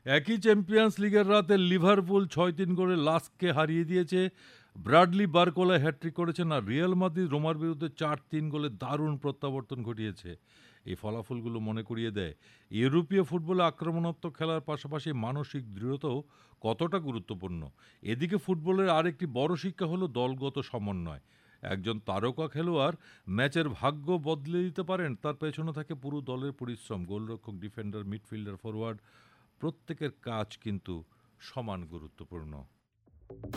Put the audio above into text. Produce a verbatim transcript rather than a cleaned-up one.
একই চ্যাম্পিয়ন্স লিগের রাতে লিভারপুল ছয় তিন গোলে লাস্ককে হারিয়ে দিয়েছে। ব্রাডলি বারকোলা হ্যাট্রিক করেছেন, আর রিয়াল মাদ্রিদ রোমার বিরুদ্ধে চার তিন গোলে দারুণ প্রত্যাবর্তন ঘটিয়েছে। এই ফলাফলগুলো মনে করিয়ে দেয় ইউরোপীয় ফুটবলে আক্রমণাত্মক খেলার পাশাপাশি মানসিক দৃঢ়তাও কতটা গুরুত্বপূর্ণ। এদিকে ফুটবলের আরেকটি বড় শিক্ষা হলো দলগত সমন্বয়। একজন তারকা খেলোয়াড় ম্যাচের ভাগ্য বদলে দিতে পারেন, তার পেছনে থাকে পুরো দলের পরিশ্রম। গোলরক্ষক, ডিফেন্ডার, মিডফিল্ডার, ফরোয়ার্ড প্রত্যেকের কাজ কিন্তু সমান গুরুত্বপূর্ণ।